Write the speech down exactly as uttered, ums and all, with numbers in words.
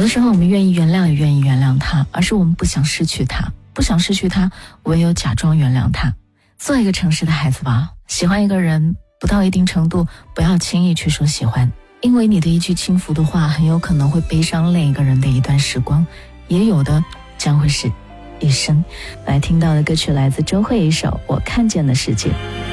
的时候我们愿意原谅也愿意原谅他，而是我们不想失去他，不想失去他，唯有假装原谅他。做一个诚实的孩子吧，喜欢一个人不到一定程度，不要轻易去说喜欢，因为你的一句轻浮的话很有可能会悲伤另一个人的一段时光，也有的将会是一生。来听到的歌曲来自周蕙一首《我看见的世界》。